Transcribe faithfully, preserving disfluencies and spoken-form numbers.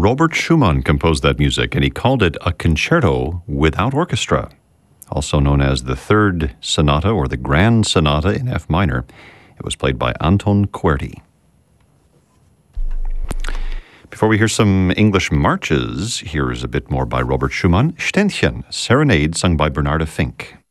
Robert Schumann composed that music, and he called it a concerto without orchestra, also known as the Third Sonata or the Grand Sonata in F minor. It was played by Anton Coerti. Before we hear some English marches, here is a bit more by Robert Schumann. Ständchen, Serenade, sung by Bernarda Fink.